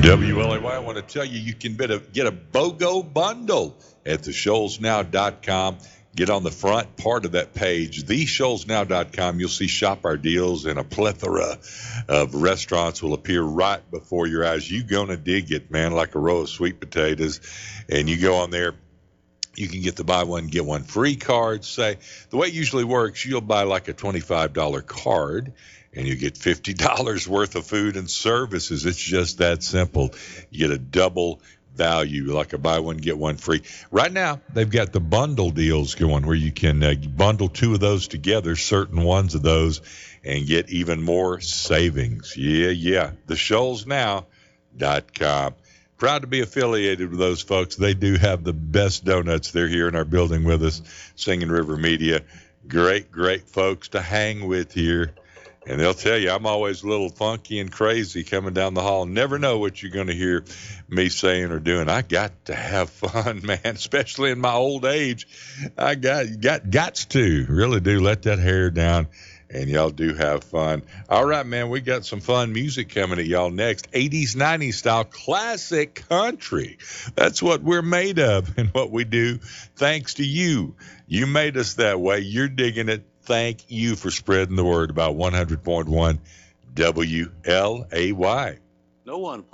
WLAY, I want to tell you, you can get a BOGO bundle at theshoalsnow.com. Get on the front part of that page, theshoalsnow.com. You'll see Shop Our Deals, and a plethora of restaurants will appear right before your eyes. You're going to dig it, man, like a row of sweet potatoes. And you go on there, you can get the buy one, get one free card. Say, the way it usually works, you'll buy like a $25 card, and you get $50 worth of food and services. It's just that simple. You get a double value, like a buy one, get one free. Right now, they've got the bundle deals going where you can bundle two of those together, certain ones of those, and get even more savings. Yeah. TheShoalsNow.com. Proud to be affiliated with those folks. They do have the best donuts. They're here in our building with us, Singing River Media. Great folks to hang with here. And they'll tell you, I'm always a little funky and crazy coming down the hall. Never know what you're going to hear me saying or doing. I got to have fun, man, especially in my old age. I got to really do let that hair down, and y'all do have fun. All right, man, we got some fun music coming at y'all next. 80s, 90s style classic country. That's what we're made of and what we do. Thanks to you. You made us that way. You're digging it. Thank you for spreading the word about 100.1 WLAY. No one